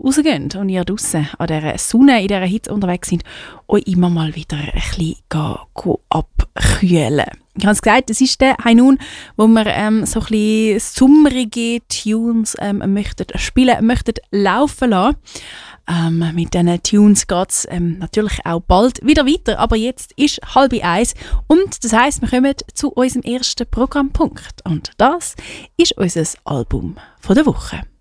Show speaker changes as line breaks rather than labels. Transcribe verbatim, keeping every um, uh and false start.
rausgeht und ihr draussen an dieser Sonne, in dieser Hitze unterwegs sind, euch immer mal wieder ein bisschen ga, ga abkühlen. Ich habe es gesagt, es ist der Hainun, wo wir ähm, so ein bisschen sommerige Tunes ähm, möchten spielen, möchten laufen lassen. Ähm, mit diesen Tunes geht es ähm, natürlich auch bald wieder weiter, aber jetzt ist halb eins und das heisst, wir kommen zu unserem ersten Programmpunkt und das ist unser Album von der Woche.